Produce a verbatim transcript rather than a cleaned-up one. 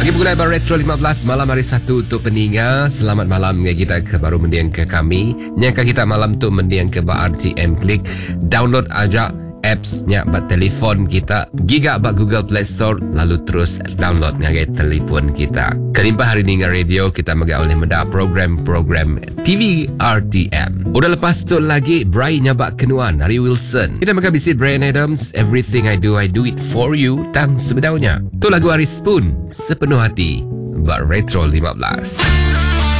Lagi pula Bar Retro lima belas malam hari Sabtu untuk peninga. Selamat malam kita ke baru mendiang ke kami. Nyangka kita malam tu mendiang ke Bar R T M Klik. Download aja apps-nya buat telefon kita. Giga buat Google Play Store. Lalu terus download ngagai telefon kita. Kelimpah hari ni radio kita maga oleh meda program-program T V R T M. Udah lepas tu lagi Bray nyabak kenuan Harry Wilson. Kita maga bisi Bryan Adams. Everything I do I do it for you. Tang sebedaunya. Tu lagu Aris pun sepenuh hati. Bar Retro lima belas.